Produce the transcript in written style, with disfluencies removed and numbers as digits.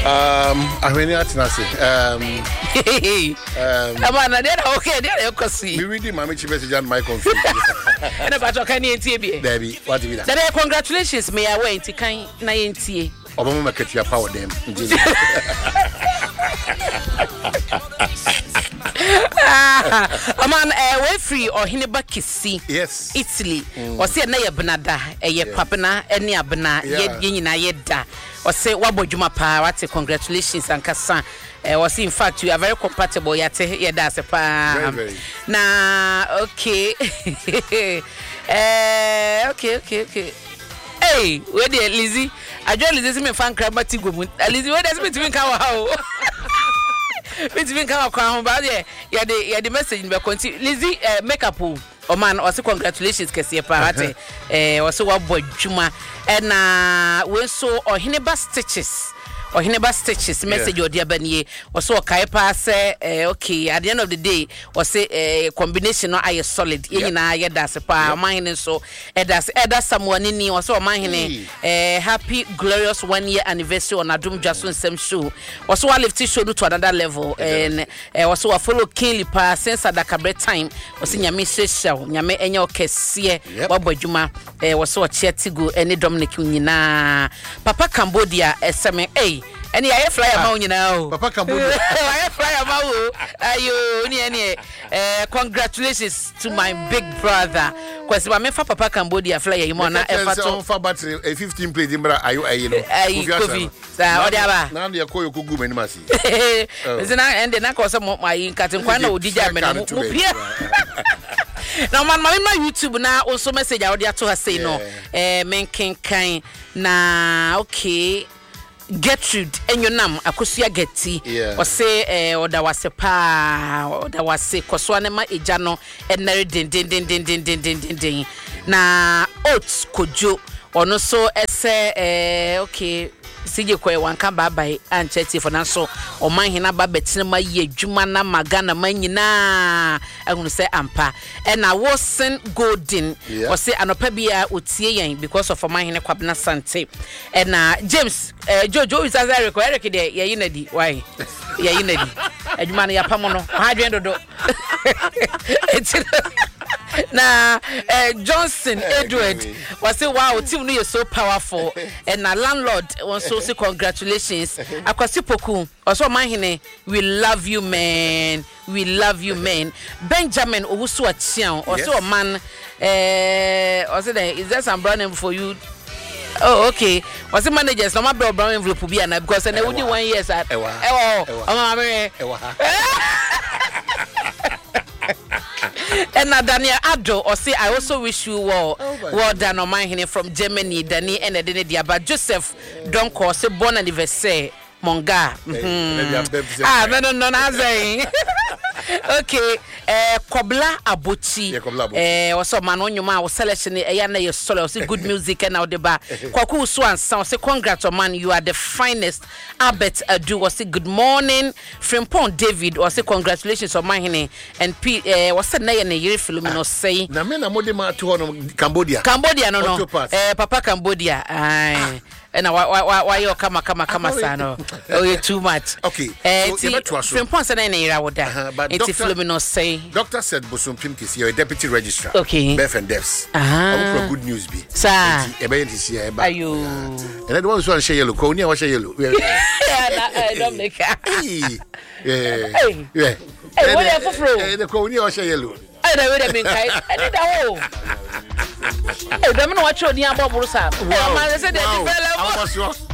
Ahweni atinase. Amana dey okay, dey you see. Me reading my message on my computer. And about can entie bi. Baby, what be that? Say congratulations me awe enti kan na entie. Obama market your power them. Aman we free or Hineba Kisi. Yes. Italy. Or say na ye benada ye kwabena ene abena ye nyina ye da. Or say wabodjuma pa what congratulations ankasa. Was in fact you are very compatible yate ye da se pa. Na okay. Okay. Hey, where the Lizzie? I join Lizzie me fan crab batigo. Lizzie where does me to me come how? Between come crown ba there ya the message be continue Lizzie makeup o man o say congratulations kese pa ate o say wa bodwuma na we so Ohineba stitches message or dear banye or so kai pa say okay at the end of the day or say combination no aye solid yina ye da se pa man so that's someone ni or so man happy glorious 1 year anniversary on Adum Jason Sem show or so lift show to another level and also follow Kinley pa since at the time or say nyame social nyame enye okese wabodwuma so chiatigo any Dominic nyina Papa Cambodia eseme any I fly amount now. Papa Cambodia. I fly amount. Ayo, ni congratulations to my big brother. Because my me Papa Cambodia fly you na efa for battery a 15 plate imbra ayo no. Coffee. Sa odiaba. Na dey call you kugu mani masi. Zina and na cause my nkatin kwa na odija me no. Now man my YouTube na also message I dey to her say no. Menken kan na okay. Gertrude enyonam akosua geti o say oda wase pa oda wase koswa ne ma eja no enere den na oats kojo ono so ese okay sije kwe wanka babai ancheti for nanso o man hina ba betine ma ye adwuma na magana manyina ehunu se ampa na wosen golden o se anopa bia otie yen because of man hina kwabna sante na James Jojo is azare ko Eric de ye yinadi why ye yinadi adwuma na yapam no ha dwen dodo na Johnson Edward was say wow team no you so powerful and na landlord won so say congratulations akwasipoku also man hine we love you man Benjamin Owusu Achian also man also there is there some brand name for you. Oh okay. Was the managers no my brown envelope be na because na we 1 year at and Daniel Ado or say I also wish you well done on my hand from Germany Dani and Denia but Joseph don't call say born anniversary Monga no okay Kobla Abuchi also man on your man was selection na your solo say good music and now the bar kwaku so and sound say congrats man you are the finest Albert Adu was say good morning Frimpon David was say congratulations on my and was said na yere Philomeno say na me na modema to Cambodia no Papa Cambodia and why you come sano oh you too much okay so Frimpon say na era woda it's Philomeno say doctor said Bosompim Kisi your deputy registrar okay Beth and Devs good news be sir ayo and the one who share yellow ko ni wa share yellow don't make hey what are you for the ko ni wa share yellow I don't know mean kai I did that oh dem no watch oni aboburu sa man say dey develop